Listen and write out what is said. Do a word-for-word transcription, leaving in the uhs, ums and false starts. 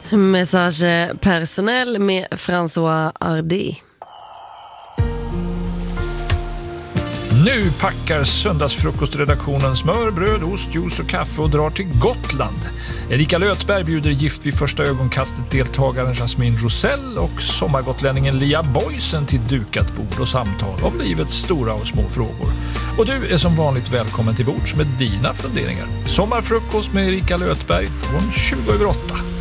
Message personnel med François Hardy. Nu packar söndagsfrukostredaktionen smör, bröd, ost, juice och kaffe och drar till Gotland. Erika Lötberg bjuder gift vid första ögonkastet deltagaren Jasmine Rosell och sommargotlänningen Lia Boysen till dukat bord och samtal om livets stora och små frågor. Och du är som vanligt välkommen till bords med dina funderingar. Sommarfrukost med Erika Lötberg från tjugo över åtta.